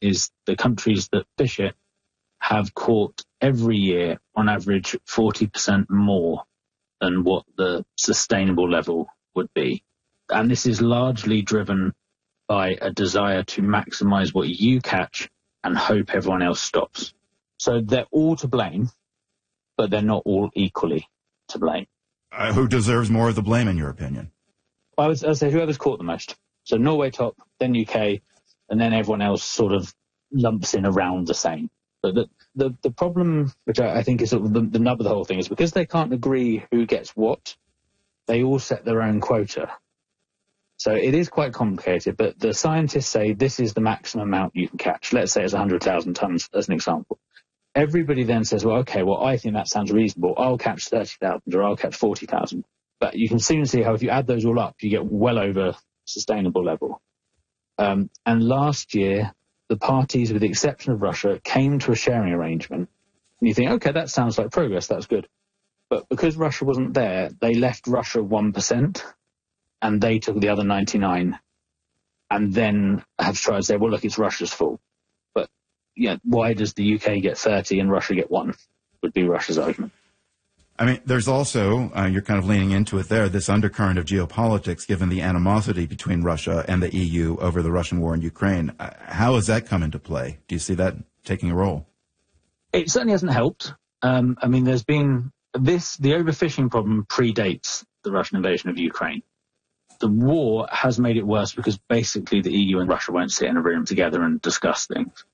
is the countries that fish it have caught every year, on average, 40% more than what the sustainable level would be. And this is largely driven by a desire to maximize what you catch and hope everyone else stops. So they're all to blame, but they're not all equally to blame. Who deserves more of the blame, in your opinion? I would say whoever's caught the most. So Norway top, then UK, and then everyone else sort of lumps in around the same. But the problem, which I think is sort of the nub of the whole thing, is because they can't agree who gets what, they all set their own quota. So it is quite complicated, but the scientists say this is the maximum amount you can catch. Let's say it's 100,000 tons as an example. Everybody then says, well, okay, well, I think that sounds reasonable. I'll catch 30,000 or I'll catch 40,000. But you can soon see how if you add those all up, you get well over sustainable level. And last year, the parties, with the exception of Russia, came to a sharing arrangement. And you think, okay, that sounds like progress, that's good. But because Russia wasn't there, they left Russia 1%, and they took the other 99, and then have tried to say, well, look, it's Russia's fault. But yeah, why does the UK get 30 and Russia get 1, would be Russia's argument. I mean, there's also, you're kind of leaning into it there, this undercurrent of geopolitics, given the animosity between Russia and the EU over the Russian war in Ukraine. How has that come into play? Do you see that taking a role? It certainly hasn't helped. I mean, there's been the overfishing problem predates the Russian invasion of Ukraine. The war has made it worse because basically the EU and Russia won't sit in a room together and discuss things.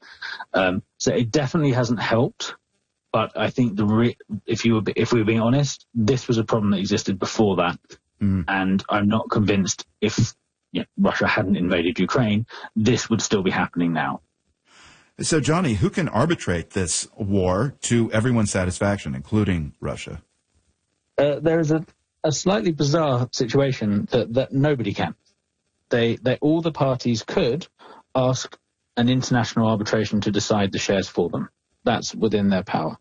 So it definitely hasn't helped. But I think if we were being honest, this was a problem that existed before that. And I'm not convinced if Russia hadn't invaded Ukraine, this would still be happening now. So, Johnny, who can arbitrate this war to everyone's satisfaction, including Russia? There is a slightly bizarre situation that nobody can. All the parties could ask an international arbitration to decide the shares for them. That's within their power.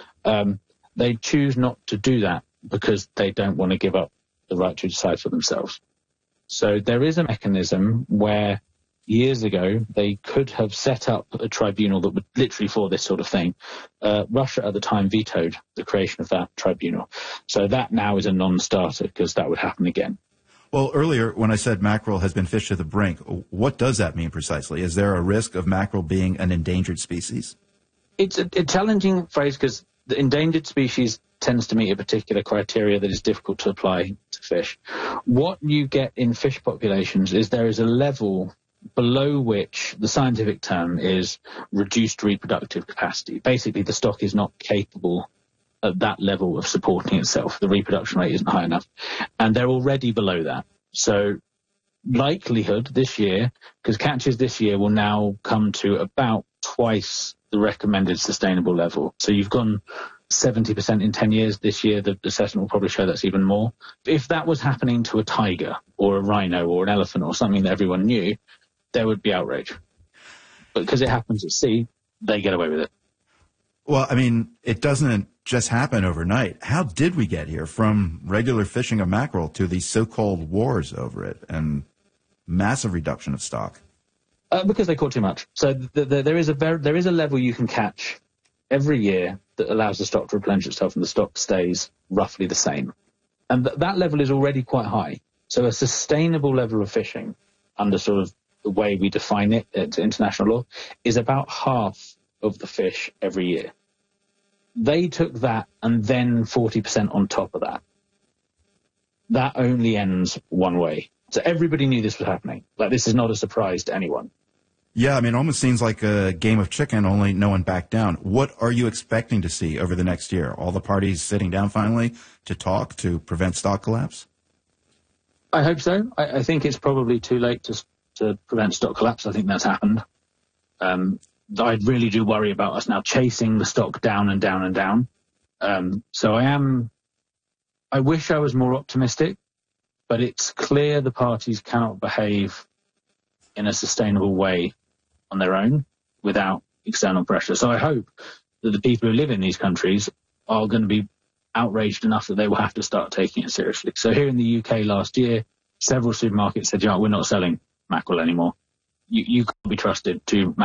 They choose not to do that because they don't want to give up the right to decide for themselves. So there is a mechanism where years ago they could have set up a tribunal that would literally for this sort of thing. Russia at the time vetoed the creation of that tribunal. So that now is a non-starter because that would happen again. Well, earlier when I said mackerel has been fished to the brink, what does that mean precisely? Is there a risk of mackerel being an endangered species? It's a challenging phrase because the endangered species tends to meet a particular criteria that is difficult to apply to fish. What you get in fish populations is there is a level below which the scientific term is reduced reproductive capacity. Basically, the stock is not capable at that level of supporting itself. The reproduction rate isn't high enough. And they're already below that. So likelihood this year, because catches this year will now come to about twice the recommended sustainable level. So you've gone 70% in 10 years. This year, the assessment will probably show that's even more. If that was happening to a tiger or a rhino or an elephant or something that everyone knew, there would be outrage. But because it happens at sea, they get away with it. Well, I mean, it doesn't just happen overnight. How did we get here from regular fishing of mackerel to these so-called wars over it and massive reduction of stock? Because they caught too much. So there is a level you can catch every year that allows the stock to replenish itself, and the stock stays roughly the same. And that level is already quite high. So a sustainable level of fishing, under sort of the way we define it to international law, is about half of the fish every year. They took that and then 40% on top of that. That only ends one way. So everybody knew this was happening. Like, this is not a surprise to anyone. Yeah, I mean, it almost seems like a game of chicken, only no one backed down. What are you expecting to see over the next year? All the parties sitting down finally to talk to prevent stock collapse? I hope so. I think it's probably too late to prevent stock collapse. I think that's happened. I really do worry about us now chasing the stock down and down and down. So I wish I was more optimistic, but it's clear the parties cannot behave in a sustainable way on their own without external pressure. So I hope that the people who live in these countries are going to be outraged enough that they will have to start taking it seriously. So here in the UK last year, several supermarkets said, we're not selling mackerel anymore. You can't be trusted to